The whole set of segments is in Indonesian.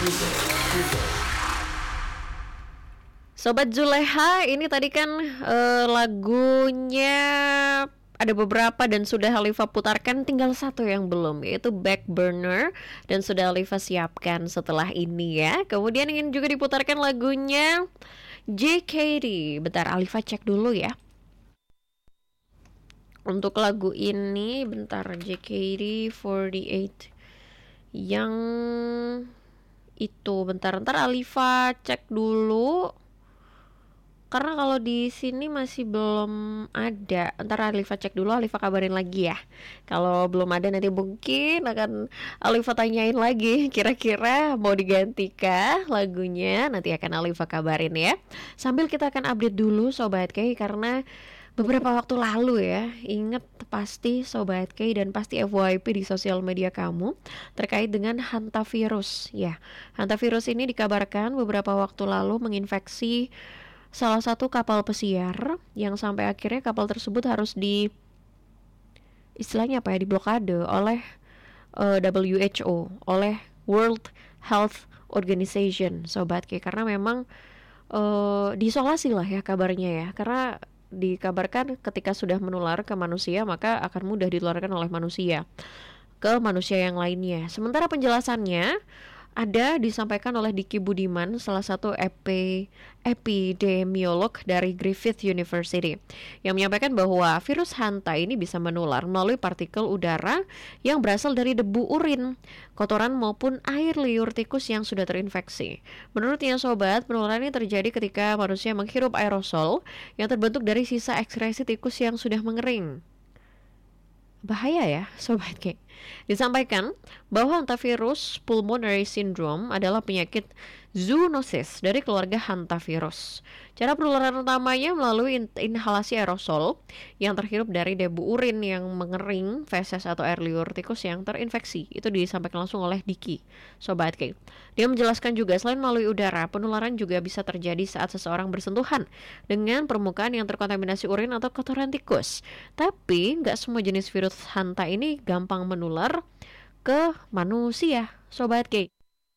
Sobat Zuleha, ini tadi kan lagunya ada beberapa dan sudah Halifa putarkan, tinggal satu yang belum, yaitu Back Burner, dan sudah Halifa siapkan setelah ini ya. Kemudian ingin juga diputarkan lagunya JKT. Bentar, Halifa cek dulu ya. Untuk lagu ini, bentar, JKT48 yang itu, bentar Halifa cek dulu. Karena kalau di sini masih belum ada. Ntar Alifa cek dulu, Alifa kabarin lagi ya. Kalau belum ada nanti mungkin akan Alifa tanyain lagi, kira-kira mau digantikah lagunya. Nanti akan Alifa kabarin ya. Sambil kita akan update dulu Sobat K, karena beberapa waktu lalu ya, inget pasti Sobat K dan pasti FYP di sosial media kamu terkait dengan hantavirus ya. Hantavirus ini dikabarkan beberapa waktu lalu menginfeksi salah satu kapal pesiar, yang sampai akhirnya kapal tersebut harus istilahnya apa ya, diblokade oleh WHO, oleh World Health Organization, Sobat K, karena memang diisolasi lah ya kabarnya ya, karena dikabarkan ketika sudah menular ke manusia maka akan mudah ditularkan oleh manusia ke manusia yang lainnya. Sementara penjelasannya ada disampaikan oleh Diki Budiman, salah satu epidemiolog dari Griffith University, yang menyampaikan bahwa virus hanta ini bisa menular melalui partikel udara yang berasal dari debu urin, kotoran maupun air liur tikus yang sudah terinfeksi. Menurutnya Sobat, penularan ini terjadi ketika manusia menghirup aerosol yang terbentuk dari sisa ekskresi tikus yang sudah mengering. Bahaya ya Sobat K. Disampaikan bahwa hantavirus pulmonary syndrome adalah penyakit zoonosis dari keluarga hantavirus. Cara penularan utamanya melalui inhalasi aerosol yang terhirup dari debu urin yang mengering, feses atau air liur tikus yang terinfeksi. Itu disampaikan langsung oleh Diki, Sobat K. Dia menjelaskan juga selain melalui udara, penularan juga bisa terjadi saat seseorang bersentuhan dengan permukaan yang terkontaminasi urin atau kotoran tikus. Tapi nggak semua jenis virus hanta ini gampang menular ke manusia, Sobat K.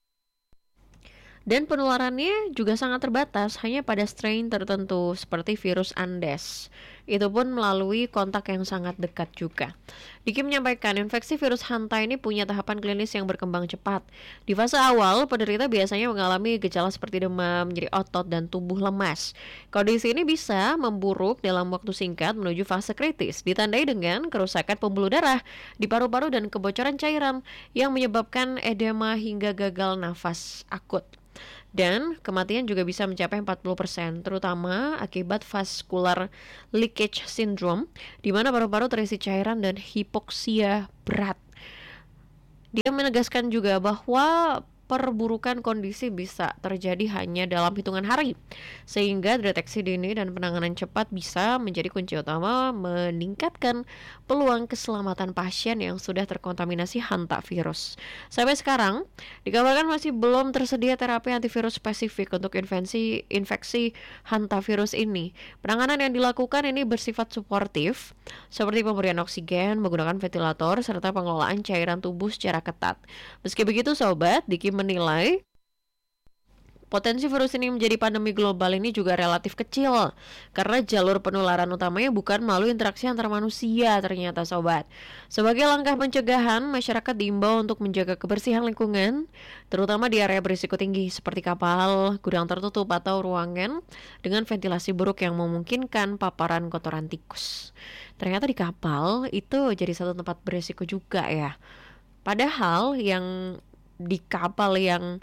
Dan penularannya juga sangat terbatas, hanya pada strain tertentu seperti virus Andes. Itu pun melalui kontak yang sangat dekat juga. Diki menyampaikan infeksi virus hanta ini punya tahapan klinis yang berkembang cepat. Di fase awal, penderita biasanya mengalami gejala seperti demam, nyeri otot, dan tubuh lemas. Kondisi ini bisa memburuk dalam waktu singkat menuju fase kritis, ditandai dengan kerusakan pembuluh darah di paru-paru dan kebocoran cairan yang menyebabkan edema hingga gagal nafas akut. Dan kematian juga bisa mencapai 40%, terutama akibat vascular leakage syndrome, di mana paru-paru terisi cairan dan hipoksia berat. Dia menegaskan juga bahwa perburukan kondisi bisa terjadi hanya dalam hitungan hari, sehingga deteksi dini dan penanganan cepat bisa menjadi kunci utama meningkatkan peluang keselamatan pasien yang sudah terkontaminasi hantavirus. Sampai sekarang, dikabarkan masih belum tersedia terapi antivirus spesifik untuk infeksi hantavirus ini. Penanganan yang dilakukan ini bersifat suportif, seperti pemberian oksigen, menggunakan ventilator, serta pengelolaan cairan tubuh secara ketat. Meski begitu Sobat, Diki menilai potensi virus ini menjadi pandemi global ini juga relatif kecil, karena jalur penularan utamanya bukan melalui interaksi antar manusia ternyata Sobat. Sebagai langkah pencegahan, masyarakat diimbau untuk menjaga kebersihan lingkungan, terutama di area berisiko tinggi seperti kapal, gudang tertutup, atau ruangan dengan ventilasi buruk yang memungkinkan paparan kotoran tikus. Ternyata di kapal itu jadi satu tempat berisiko juga ya. Padahal yang di kapal yang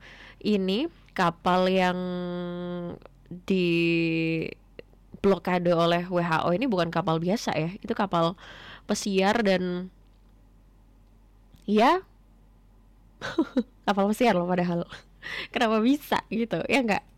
di blokade oleh WHO ini bukan kapal biasa ya, itu kapal pesiar dan ya kapal pesiar loh padahal. Kenapa bisa gitu ya nggak?